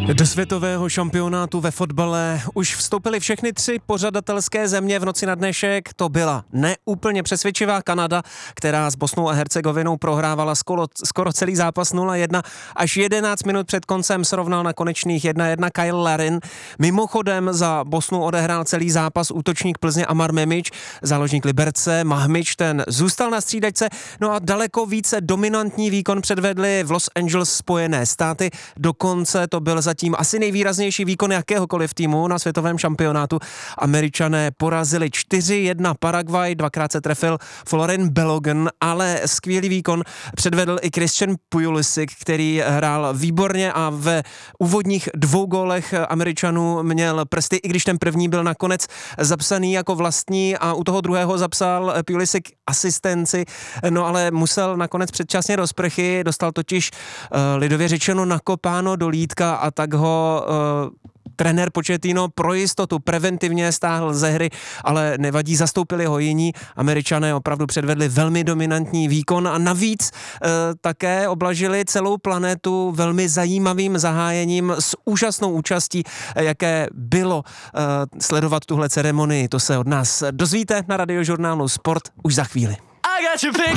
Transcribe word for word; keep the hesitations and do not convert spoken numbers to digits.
Do světového šampionátu ve fotbale už vstoupily všechny tři pořadatelské země v noci na dnešek. To byla neúplně přesvědčivá Kanada, která s Bosnou a Hercegovinou prohrávala skoro, skoro celý zápas nula jedna. Až jedenáct minut před koncem srovnal na konečných jedna jedna Kyle Larin. Mimochodem za Bosnu odehrál celý zápas útočník Plzně Amar Memič, záložník Liberce Mahmič, ten zůstal na střídačce. No a daleko více dominantní výkon předvedli v Los Angeles Spojené státy. Dokonce to byl zatím asi nejvýraznější výkon jakéhokoliv týmu na světovém šampionátu. Američané porazili čtyři jedna Paraguay, dvakrát se trefil Florin Belogan, ale skvělý výkon předvedl i Christian Pulisic, který hrál výborně a ve úvodních dvou gólech Američanů měl prsty, i když ten první byl nakonec zapsaný jako vlastní a u toho druhého zapsal Pulisic asistenci, no ale musel nakonec předčasně do sprchy, dostal totiž uh, lidově řečeno nakopáno do lítka a tak ho uh, trenér Pochettino pro jistotu preventivně stáhl ze hry, ale nevadí, zastoupili ho jiní. Američané opravdu předvedli velmi dominantní výkon a navíc e, také oblažili celou planetu velmi zajímavým zahájením s úžasnou účastí, jaké bylo e, sledovat tuhle ceremonii. To se od nás dozvíte na radiožurnálu Sport už za chvíli.